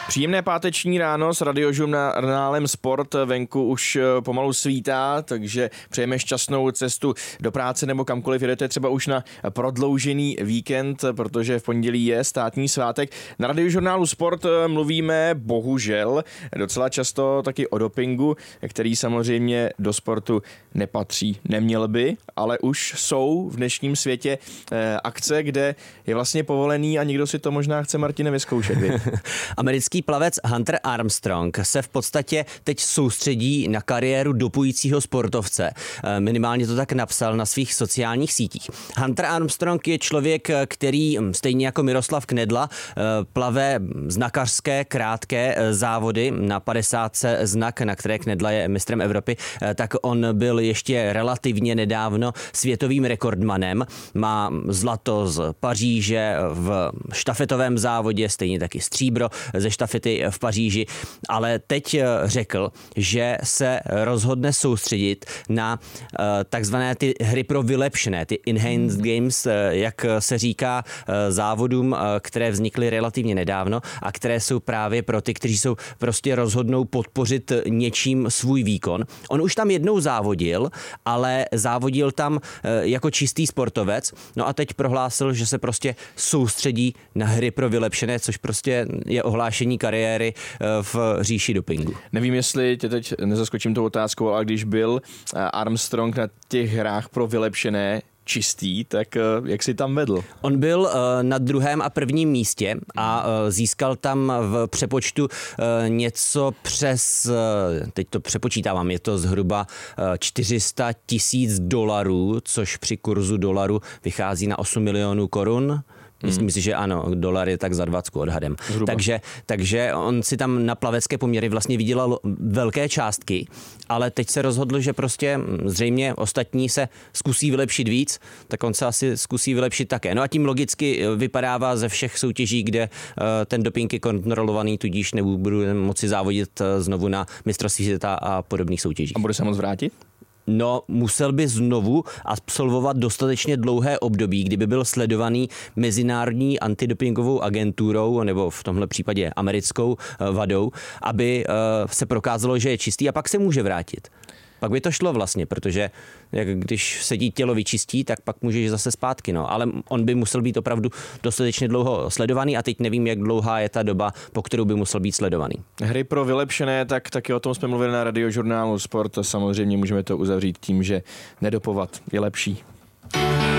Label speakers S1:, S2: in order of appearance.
S1: Příjemné páteční ráno s radiožurnálem Sport. Venku už pomalu svítá, takže přejeme šťastnou cestu do práce nebo kamkoliv jedete, třeba už na prodloužený víkend, protože v pondělí je státní svátek. Na radiožurnálu Sport mluvíme bohužel docela často taky o dopingu, který samozřejmě do sportu nepatří. Neměl by, ale už jsou v dnešním světě akce, kde je vlastně povolený a někdo si to možná chce, Martine, vyzkoušet.
S2: Americký plavec Hunter Armstrong se v podstatě teď soustředí na kariéru dopujícího sportovce. Minimálně to tak napsal na svých sociálních sítích. Hunter Armstrong je člověk, který stejně jako Miroslav Knedla plave znakařské krátké závody na 50 znak, na které Knedla je mistrem Evropy, tak on byl ještě relativně nedávno světovým rekordmanem. Má zlato z Paříže v štafetovém závodě, stejně taky stříbro ze štafety v Paříži, ale teď řekl, že se rozhodne soustředit na takzvané ty hry pro vylepšené, ty enhanced games, jak se říká závodům, které vznikly relativně nedávno a které jsou právě pro ty, kteří jsou prostě rozhodnou podpořit něčím svůj výkon. On už tam jednou závodil, ale závodil tam jako čistý sportovec, no a teď prohlásil, že se prostě soustředí na hry pro vylepšené, což prostě je ohlášení kariéry v říši dopingu.
S1: Nevím, jestli tě teď nezaskočím tou otázkou, ale když byl Armstrong na těch hrách pro vylepšené čistý, tak jak si tam vedl?
S2: On byl na 2. a 1. místě a získal tam v přepočtu něco přes, teď to přepočítávám, je to zhruba $400,000, což při kurzu dolaru vychází na 8 milionů korun. Myslím si, že ano, dolar je tak za 20 odhadem. Takže on si tam na plavecké poměry vlastně vydělal velké částky, ale teď se rozhodl, že prostě zřejmě ostatní se zkusí vylepšit víc, tak on se asi zkusí vylepšit také. No a tím logicky vypadává ze všech soutěží, kde ten doping je kontrolovaný, tudíž nebudu moci závodit znovu na mistrovství světa a podobných soutěžích.
S1: A bude se moc vrátit?
S2: No, musel by znovu absolvovat dostatečně dlouhé období, kdyby byl sledovaný mezinárodní antidopingovou agenturou, nebo v tomhle případě americkou vadou, aby se prokázalo, že je čistý a pak se může vrátit. Pak by to šlo vlastně, protože když se tělo vyčistí, tak pak můžeš zase zpátky. No. Ale on by musel být opravdu dostatečně dlouho sledovaný a teď nevím, jak dlouhá je ta doba, po kterou by musel být sledovaný.
S1: Hry pro vylepšené, tak taky o tom jsme mluvili na radiožurnálu Sport. Samozřejmě můžeme to uzavřít tím, že nedopovat je lepší.